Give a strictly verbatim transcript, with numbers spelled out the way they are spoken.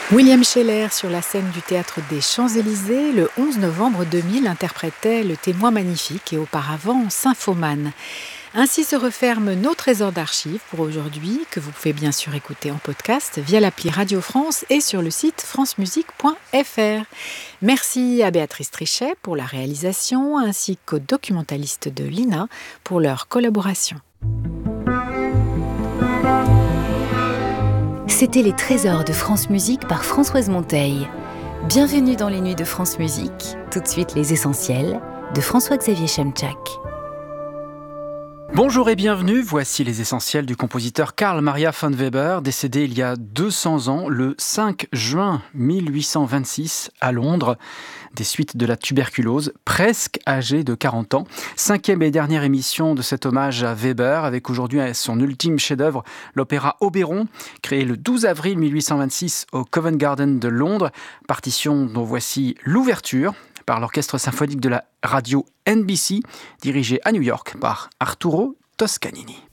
William Scheller sur la scène du Théâtre des Champs-Élysées, le onze novembre deux mille, interprétait Le Témoin magnifique et auparavant Symphomane. Ainsi se referme nos trésors d'archives pour aujourd'hui, que vous pouvez bien sûr écouter en podcast via l'appli Radio France et sur le site francemusique point f r. Merci à Béatrice Trichet pour la réalisation ainsi qu'aux documentalistes de l'I N A pour leur collaboration. C'était les trésors de France Musique par Françoise Monteil. Bienvenue dans les nuits de France Musique. Tout de suite les essentiels de François-Xavier Chemczak. Bonjour et bienvenue, voici les essentiels du compositeur Carl Maria von Weber, décédé il y a deux cents ans, le cinq juin mille huit cent vingt-six à Londres, des suites de la tuberculose, presque âgé de quarante ans. Cinquième et dernière émission de cet hommage à Weber, avec aujourd'hui son ultime chef-d'œuvre, l'opéra Oberon, créé le douze avril mille huit cent vingt-six au Covent Garden de Londres, partition dont voici l'ouverture, par l'orchestre symphonique de la radio N B C, dirigé à New York par Arturo Toscanini.